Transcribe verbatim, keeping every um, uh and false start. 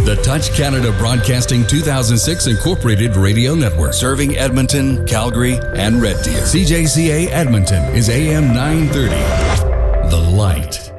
the Touch Canada Broadcasting two thousand six Incorporated Radio Network, serving Edmonton, Calgary, and Red Deer. C J C A Edmonton is A M nine thirty. The Light.